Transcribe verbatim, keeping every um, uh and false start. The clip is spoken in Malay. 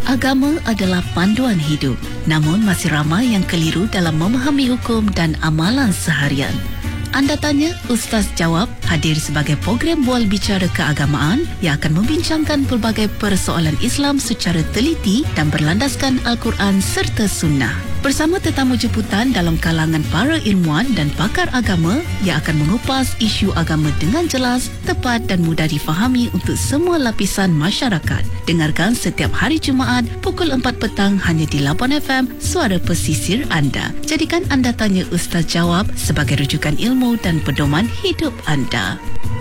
Agama adalah panduan hidup, namun masih ramai yang keliru dalam memahami hukum dan amalan seharian. Anda Tanya, Ustaz Jawab hadir sebagai program bual bicara keagamaan yang akan membincangkan pelbagai persoalan Islam secara teliti dan berlandaskan Al-Quran serta Sunnah. Bersama tetamu jemputan dalam kalangan para ilmuwan dan pakar agama yang akan mengupas isu agama dengan jelas, tepat dan mudah difahami untuk semua lapisan masyarakat. Dengarkan setiap hari Jumaat pukul empat petang hanya di Labuan F M, suara pesisir anda. Jadikan Anda Tanya Ustaz Jawab sebagai rujukan ilmu dan pedoman hidup anda.